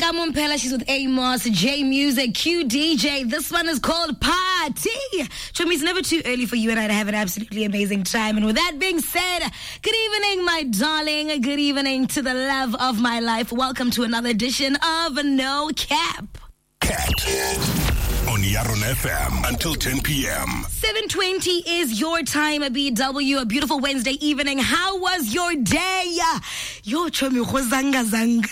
Kamun Pella, she's with Amos, J Music, Q DJ. This one is called Party. Chomi, it's never too early for you and I to have an absolutely amazing time. And with that being said, good evening, my darling. Good evening to the love of my life. Welcome to another edition of No Cap. Cat on Yaron FM until 10 p.m. 7:20 is your time, BW. A beautiful Wednesday evening. How was your day? Yo, chomi, ho zanga zanga.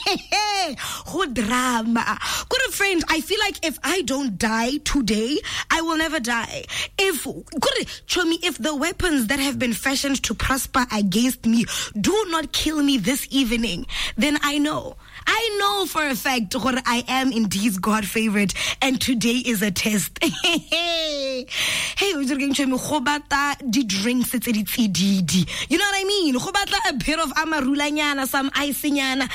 Ho drama. Good friend, I feel like if I don't die today, I will never die. If the weapons that have been fashioned to prosper against me do not kill me this evening, then I know for a fact that I am indeed God favorite, and today is a test. Hey, we're going to the drinks. You know what I mean? A bit of amarula nyana, some ice nyana,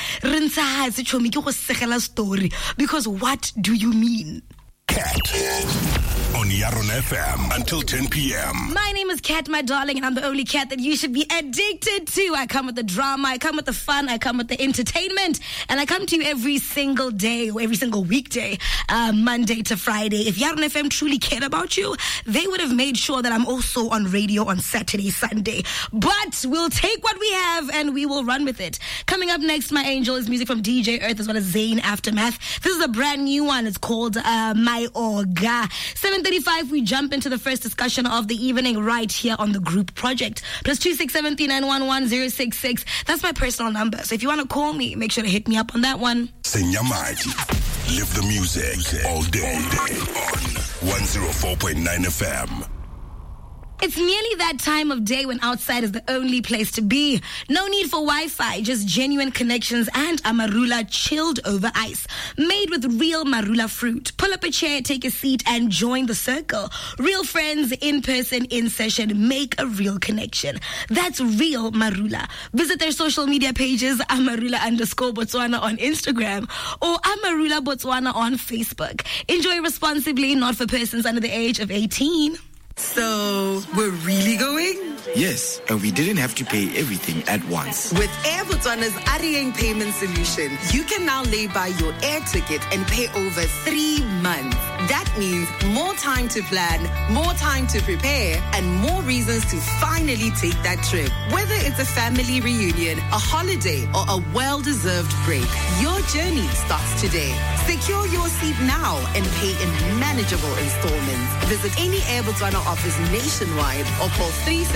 rinsa story. Because what do you mean? Cat on Yaron FM until 10 p.m. My name is Cat, my darling, and I'm the only cat that you should be addicted to. I come with the drama, I come with the fun, I come with the entertainment, and I come to you every single day or every single weekday, Monday to Friday. If Yaron FM truly cared about you, they would have made sure that I'm also on radio on Saturday, Sunday. But we'll take what we have and we will run with it. Coming up next, my angel, is music from DJ Earth as well as Zane Aftermath. This is a brand new one. It's called My Oga. 7:35, we jump into the first discussion of the evening right here on the group project. Plus 26739111066. That's my personal number. So if you want to call me, make sure to hit me up on that one. Senyamaji. Live the music all day on 104.9 FM. It's nearly that time of day when outside is the only place to be. No need for Wi-Fi, just genuine connections and amarula chilled over ice. Made with real marula fruit. Pull up a chair, take a seat, and join the circle. Real friends, in person, in session, make a real connection. That's real marula. Visit their social media pages, amarula_Botswana on Instagram or Amarula Botswana on Facebook. Enjoy responsibly, not for persons under the age of 18. So, we're really going? Yes, and we didn't have to pay everything at once. With Air Botswana's Arieng payment solution, you can now lay by your air ticket and pay over 3 months. That means more time to plan, more time to prepare, and more reasons to finally take that trip. Whether it's a family reunion, a holiday, or a well-deserved break, your journey starts today. Secure your seat now and pay in manageable installments. Visit any Air Botswana office nationwide or call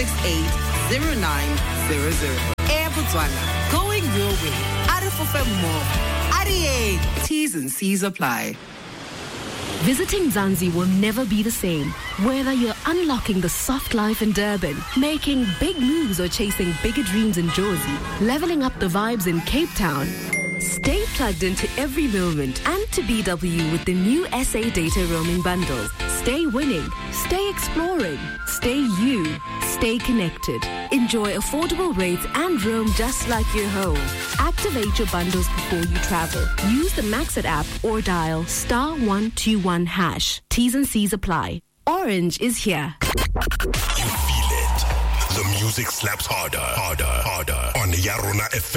368-0900. Air Botswana, going your way. Arifofem more. Arieng. T's and C's apply. Visiting Zanzi will never be the same. Whether you're unlocking the soft life in Durban, making big moves or chasing bigger dreams in Jozi, leveling up the vibes in Cape Town, stay plugged into every moment and to BW with the new SA Data Roaming Bundles. Stay winning, stay exploring, stay you, stay connected. Enjoy affordable rates and roam just like you're home. Activate your bundles before you travel. Use the Maxit app or dial *121#. T's and C's apply. Orange is here. You feel it. The music slaps harder on Yarona FM.